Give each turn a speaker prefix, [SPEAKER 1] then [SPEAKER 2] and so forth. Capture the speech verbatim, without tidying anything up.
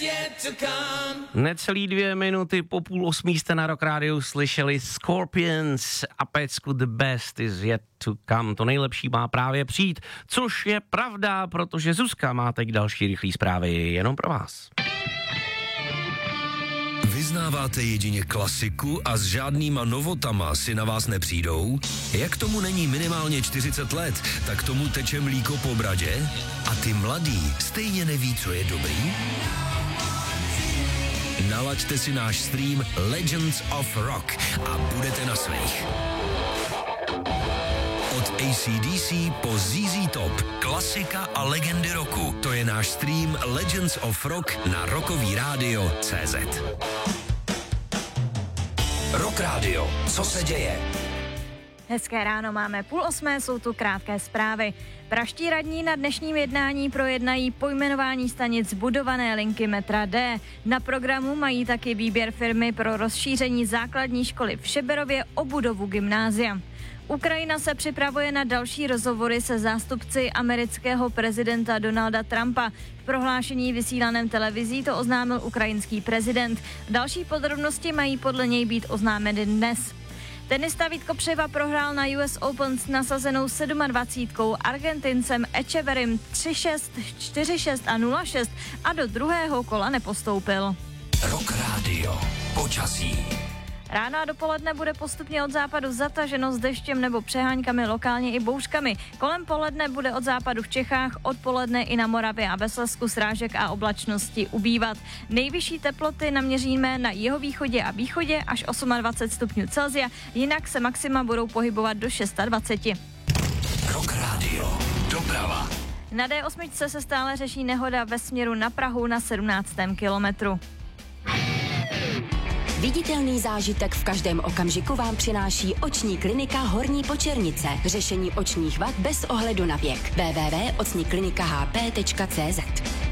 [SPEAKER 1] Necelý dvě minuty po půl osmí jste na Rock Rádiu slyšeli Scorpions a pecku The Best is yet to come. To nejlepší má právě přijít, což je pravda, protože Zuzka má teď další rychlý zprávy jenom pro vás.
[SPEAKER 2] Vyznáváte jedině klasiku a s žádnýma novotama si na vás nepřijdou? Jak tomu není minimálně čtyřicet let, tak tomu teče mlíko po bradě? A ty mladý stejně neví, co je dobrý? Nalaďte si náš stream Legends of Rock a budete na svých. Od A C D C po Z Z Top, klasika a legendy roku. To je náš stream Legends of Rock na Rockový rádio tečka cé zet. Rock Radio, co se děje?
[SPEAKER 3] Hezké ráno, máme půl osmé, jsou tu krátké zprávy. Praští radní na dnešním jednání projednají pojmenování stanic budované linky metra D. Na programu mají taky výběr firmy pro rozšíření základní školy v Šeberově o budovu gymnázia. Ukrajina se připravuje na další rozhovory se zástupci amerického prezidenta Donalda Trumpa. V prohlášení vysílaném televizí to oznámil ukrajinský prezident. Další podrobnosti mají podle něj být oznámeny dnes. Tenista Vít Kopřiva prohrál na U S Open s nasazenou sedmadvacítkou Argentincem Echeverrym tři šest, čtyři šest a nula šest a do druhého kola nepostoupil.
[SPEAKER 2] Rock Radio, počasí.
[SPEAKER 3] Ráno a dopoledne bude postupně od západu zataženo s deštěm nebo přeháňkami, lokálně i bouřkami. Kolem poledne bude od západu v Čechách, odpoledne i na Moravě a ve Slezsku srážek a oblačnosti ubývat. Nejvyšší teploty naměříme na jihovýchodě a východě až dvacet osm stupňů Celsia, jinak se maxima budou pohybovat do dvacet šest.
[SPEAKER 2] Rock Radio, doprava.
[SPEAKER 3] Na D osm se stále řeší nehoda ve směru na Prahu na sedmnáctém kilometru.
[SPEAKER 4] Viditelný zážitek v každém okamžiku vám přináší oční klinika Horní Počernice. Řešení očních vad bez ohledu na věk. w w w tečka oční klinika h p tečka cé zet